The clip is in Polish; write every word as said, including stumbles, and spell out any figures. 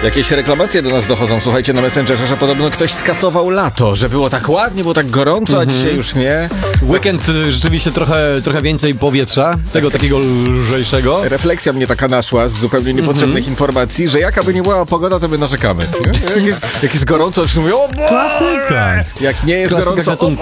Jakieś reklamacje do nas dochodzą, słuchajcie, na Messengerze, że podobno ktoś skasował lato, że było tak ładnie, było tak gorąco, a dzisiaj już nie. Weekend y, rzeczywiście trochę, trochę więcej powietrza, tego takiego lżejszego. Refleksja mnie taka naszła z zupełnie niepotrzebnych mm-hmm. informacji, że jaka by nie była pogoda, to my narzekamy. Jak jest, jak jest gorąco, już mówię, o, Klasyka. jak nie jest Klasyka gorąco, gatunku.